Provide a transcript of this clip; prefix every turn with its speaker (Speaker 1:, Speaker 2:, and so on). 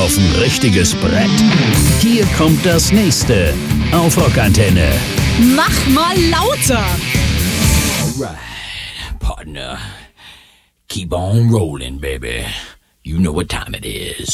Speaker 1: auf ein richtiges Brett? Hier kommt das nächste auf Rockantenne.
Speaker 2: Mach mal lauter!
Speaker 1: Alright, partner. Keep on rolling, baby. You know what time it is.